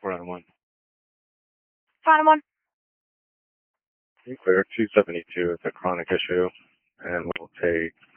4 on 1. 4 on 1. You clear 272. It's a chronic issue, and we'll take